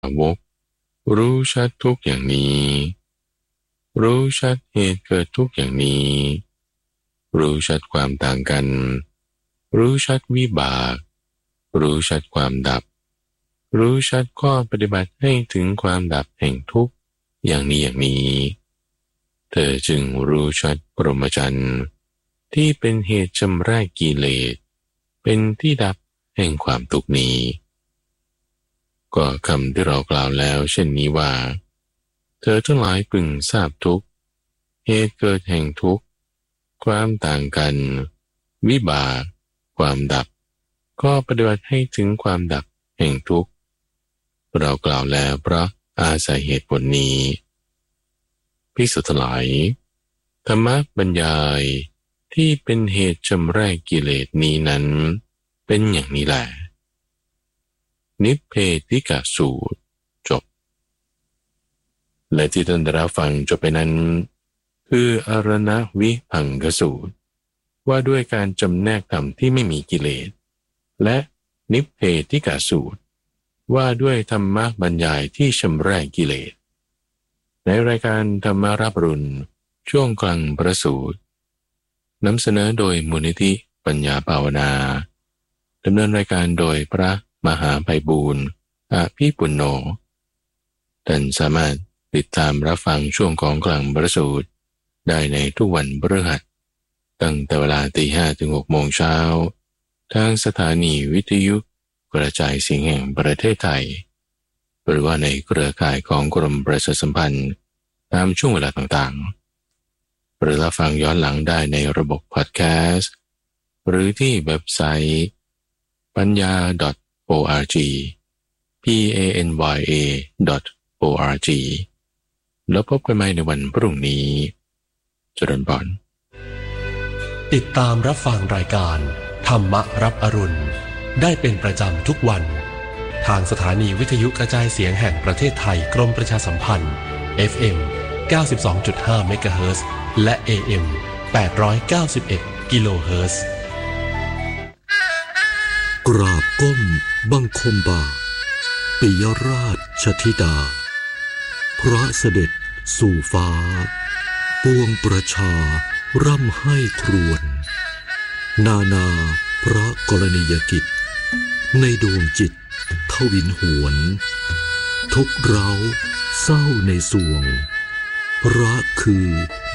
วกรู้ชัดทุกอย่างนี้รู้ชัดเหตุเกิดทุกอย่างนี้รู้ชัดความต่างกันรู้ชัดวิบากรู้ชัดความดับรู้ชัดข้อปฏิบัติให้ถึงความดับแห่งทุกข์อย่างนี้เธอจึงรู้ชัดพรหมจรรย์ที่เป็นเหตุชำระกิเลสเป็นที่ดับแห่งความทุกข์นี้ก็คำที่เรากล่าวแล้วเช่นนี้ว่าเธอทั้งหลายพึงทราบทุกข์เหตุเกิดแห่งทุกข์ความต่างกันวิบากความดับก็ปฏิบัติให้ถึงความดับแห่งทุกข์เรากล่าวแล้วเพราะอาศัยเหตุผลนี้ภิกษุทั้งหลายธรรมบรรยายที่เป็นเหตุชำระกิเลสนี้นั้นเป็นอย่างนี้แหละนิพเพธิกสูตรจบและที่ท่านได้รับฟังจบไปนั้นคืออรณวิภังคสูตรว่าด้วยการจำแนกธรรมที่ไม่มีกิเลสและนิพเพธิกสูตรว่าด้วยธรรมบรรยายที่ชำระกิเลสในรายการธรรมรับรุณช่วงกลางประสูตรนำเสนอโดยมูลนิธิปัญญาภาวนาดำเนินรายการโดยพระมหาไพบูลย์อภิปุณโญท่านสามารถติดตามรับฟังช่วงของกลางประสูตรได้ในทุกวันพฤหัสตั้งแต่เวลา 5:00 ถึง 6:00 น.ทางสถานีวิทยุกระจายเสียงแห่งประเทศไทยหรือว่าในเครือข่ายของกรมประชาสัมพันธ์ตามช่วงเวลาต่างๆหรือรับฟังย้อนหลังได้ในระบบพอดแคสต์หรือที่เว็บไซต์ปัญญา .org panya.org แล้วพบกันใหม่ในวันพรุ่งนี้เจริญพรติดตามรับฟังรายการธรรมรับอรุณได้เป็นประจำทุกวันทางสถานีวิทยุกระจายเสียงแห่งประเทศไทยกรมประชาสัมพันธ์ FM 92.5 เมกะเฮิรตซ์และ AM 891 กิโลเฮิรตซ์กราบก้มบังคมบาทปิยราชธิดาพระเสด็จสู่ฟ้าปวงประชาร่ำให้ครวญนานาพระกรณียกิจในดวงจิตทวินหวนทุกเร้าเศร้าในสวงพระคือ